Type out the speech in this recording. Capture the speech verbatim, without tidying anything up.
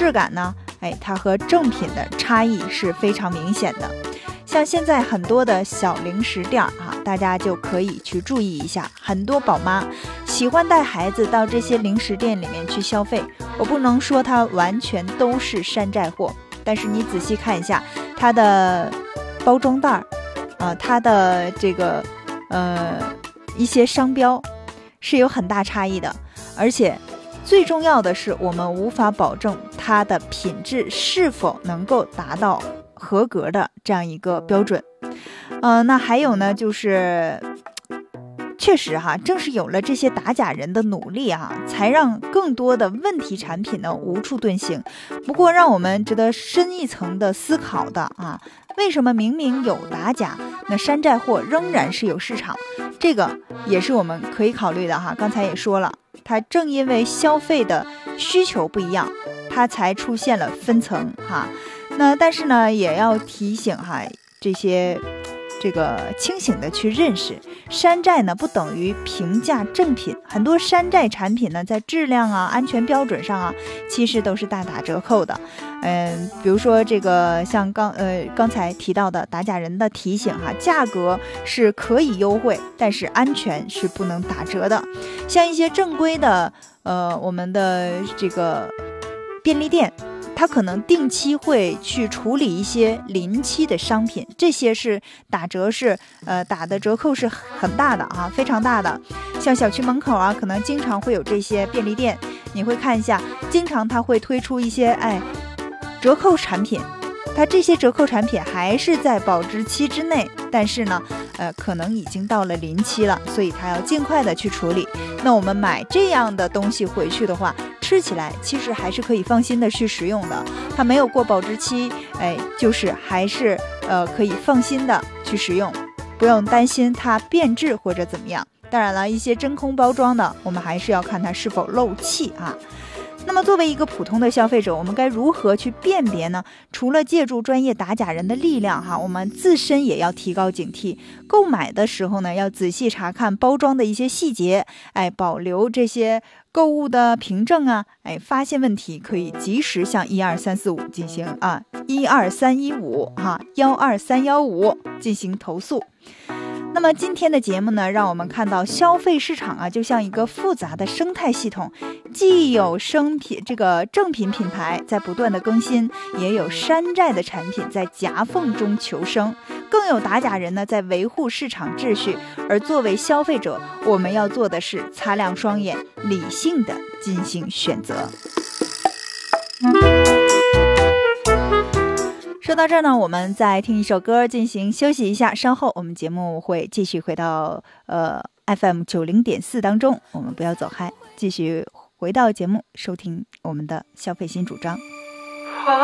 质感呢，哎，它和正品的差异是非常明显的。像现在很多的小零食店啊，大家就可以去注意一下，很多宝妈喜欢带孩子到这些零食店里面去消费。我不能说它完全都是山寨货，但是你仔细看一下它的包装袋啊、呃，它的这个呃一些商标是有很大差异的，而且最重要的是，我们无法保证它的品质是否能够达到合格的这样一个标准。呃，那还有呢，就是确实哈，正是有了这些打假人的努力啊，才让更多的问题产品呢无处遁形。不过，让我们值得深一层的思考的啊，为什么明明有打假，那山寨货仍然是有市场？这个也是我们可以考虑的哈。刚才也说了，它正因为消费的需求不一样，它才出现了分层哈。那但是呢，也要提醒哈，这些这个清醒的去认识，山寨呢不等于平价正品。很多山寨产品呢，在质量啊、安全标准上啊，其实都是大打折扣的。嗯，比如说这个像刚呃刚才提到的打假人的提醒哈，价格是可以优惠，但是安全是不能打折的。像一些正规的呃我们的这个便利店，它可能定期会去处理一些临期的商品，这些是打折是呃打的折扣是很大的啊，非常大的。像小区门口啊，可能经常会有这些便利店，你会看一下，经常它会推出一些哎折扣产品，它这些折扣产品还是在保质期之内，但是呢呃可能已经到了临期了，所以它要尽快的去处理。那我们买这样的东西回去的话，吃起来其实还是可以放心的去食用的，它没有过保质期，哎，就是还是呃可以放心的去食用，不用担心它变质或者怎么样。当然了，一些真空包装的，我们还是要看它是否漏气啊。那么作为一个普通的消费者，我们该如何去辨别呢？除了借助专业打假人的力量哈，我们自身也要提高警惕。购买的时候呢，要仔细查看包装的一些细节，哎，保留这些购物的凭证啊，哎，发现问题可以及时向一二三四五进行啊，一二三一五哈，幺二三幺五进行投诉。那么今天的节目呢，让我们看到消费市场啊，就像一个复杂的生态系统，既有生品这个正品品牌在不断的更新，也有山寨的产品在夹缝中求生，更有打假人呢在维护市场秩序。而作为消费者，我们要做的是擦亮双眼，理性的进行选择。说到这儿呢，我们再听一首歌进行休息一下，稍后我们节目会继续回到呃 F M 九零点四当中，我们不要走开，继续回到节目，收听我们的消费新主张。